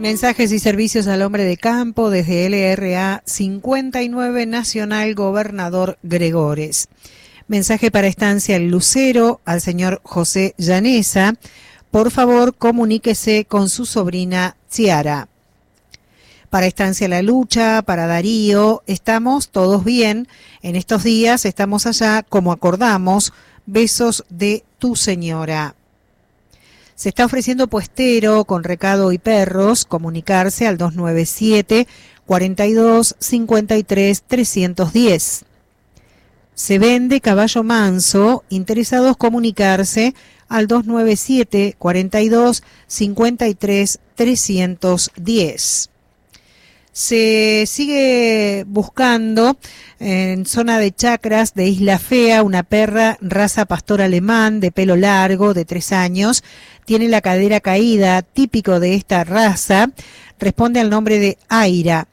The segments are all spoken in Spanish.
Mensajes y servicios al hombre de campo desde LRA 59 Nacional Gobernador Gregores. Mensaje para Estancia El Lucero al señor José Llanesa. Por favor, comuníquese con su sobrina Ciara. Para Estancia La Lucha, para Darío, estamos todos bien. En estos días estamos allá como acordamos. Besos de tu señora. Se está ofreciendo puestero con recado y perros. Comunicarse al 297 42 53 310. Se vende caballo manso. Interesados comunicarse al 297 42 53 310. Se sigue buscando en zona de Chacras de Isla Fea una perra raza pastor alemán de pelo largo de 3 años. Tiene la cadera caída, típico de esta raza. Responde al nombre de Aira.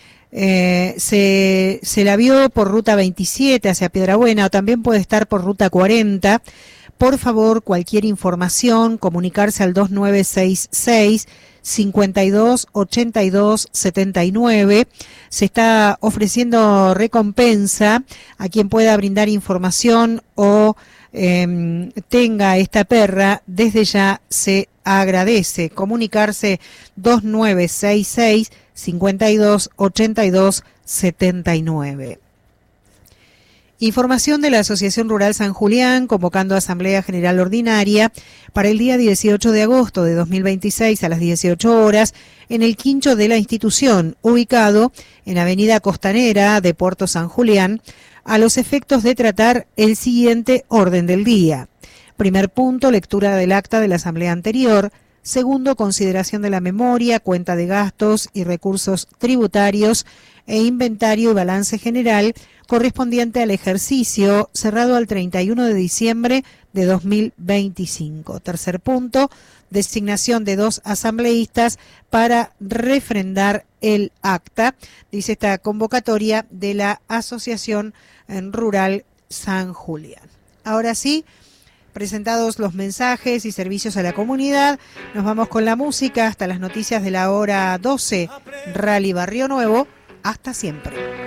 Se la vio por ruta 27 hacia Piedrabuena o también puede estar por ruta 40. Por favor, cualquier información, comunicarse al 2966 52 82 79. Se está ofreciendo recompensa a quien pueda brindar información o tenga esta perra. Desde ya se agradece. Comunicarse 2966 52 82 79. Información de la Asociación Rural San Julián, convocando Asamblea General Ordinaria para el día 18 de agosto de 2026 a las 18 horas en el quincho de la institución, ubicado en Avenida Costanera de Puerto San Julián, a los efectos de tratar el siguiente orden del día. Primer punto, lectura del acta de la Asamblea anterior. Segundo, consideración de la memoria, cuenta de gastos y recursos tributarios e inventario y balance general correspondiente al ejercicio cerrado al 31 de diciembre de 2025. Tercer punto, designación de 2 asambleístas para refrendar el acta, dice esta convocatoria de la Asociación Rural San Julián. Ahora sí, presentados los mensajes y servicios a la comunidad, nos vamos con la música hasta las noticias de la hora 12. Rally Barrio Nuevo, hasta siempre.